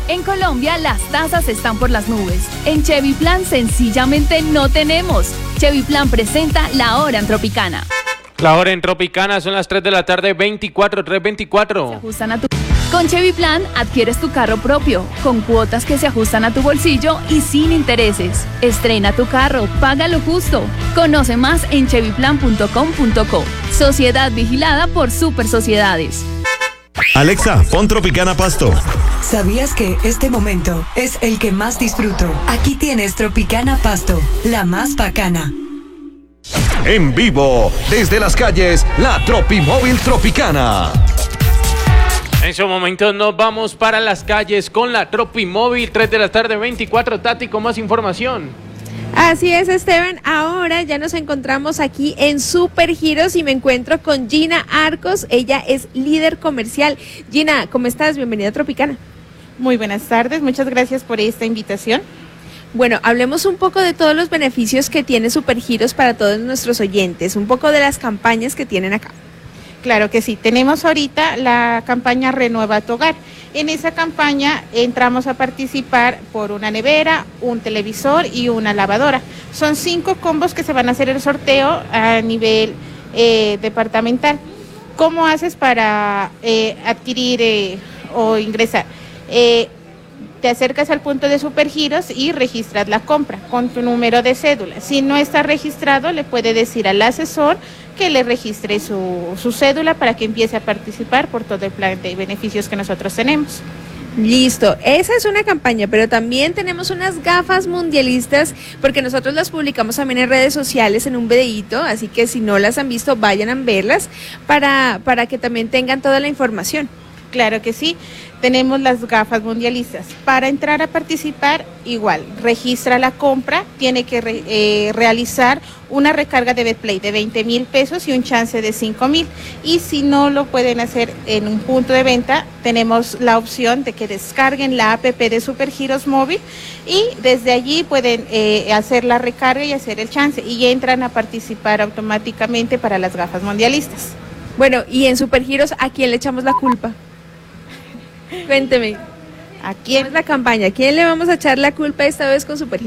En Colombia las tasas están por las nubes. En Chevy Plan sencillamente no tenemos. Chevy Plan presenta La Hora en Tropicana. La hora en Tropicana son las 3 de la tarde, 3:24. Se ajustan a tu... Con Chevy Plan adquieres tu carro propio, con cuotas que se ajustan a tu bolsillo y sin intereses. Estrena tu carro, paga lo justo. Conoce más en chevyplan.com.co. Sociedad vigilada por Super Sociedades. Alexa, pon Tropicana Pasto. ¿Sabías que este momento es el que más disfruto? Aquí tienes Tropicana Pasto, la más bacana. En vivo, desde las calles, la Tropimóvil Tropicana. En su momento nos vamos para las calles con la Tropimóvil, 3 de la tarde, 24. Tati, con más información. Así es, Esteban. Ahora ya nos encontramos aquí en Supergiros y me encuentro con Gina Arcos. Ella es líder comercial. Gina, ¿cómo estás? Bienvenida a Tropicana. Muy buenas tardes, muchas gracias por esta invitación. Bueno, hablemos un poco de todos los beneficios que tiene Supergiros para todos nuestros oyentes, un poco de las campañas que tienen acá. Claro que sí, tenemos ahorita la campaña Renueva tu Hogar. En esa campaña entramos a participar por una nevera, un televisor y una lavadora. Son 5 combos que se van a hacer el sorteo a nivel departamental. ¿Cómo haces para adquirir o ingresar? Te acercas al punto de Supergiros y registras la compra con tu número de cédula. Si no está registrado, le puede decir al asesor que le registre su cédula para que empiece a participar por todo el plan de beneficios que nosotros tenemos. Listo, esa es una campaña, pero también tenemos unas gafas mundialistas porque nosotros las publicamos también en redes sociales en un videíto, así que si no las han visto, vayan a verlas para que también tengan toda la información. Claro que sí, tenemos las gafas mundialistas. Para entrar a participar, igual, registra la compra, tiene que realizar una recarga de Betplay de 20,000 pesos y un chance de 5,000. Y si no lo pueden hacer en un punto de venta, tenemos la opción de que descarguen la app de Supergiros Móvil y desde allí pueden hacer la recarga y hacer el chance y entran a participar automáticamente para las gafas mundialistas. Bueno, y en Supergiros, ¿a quién le echamos la culpa? Cuénteme. ¿A quién? ¿Cómo es la campaña? ¿A quién le vamos a echar la culpa esta vez con Supergiros?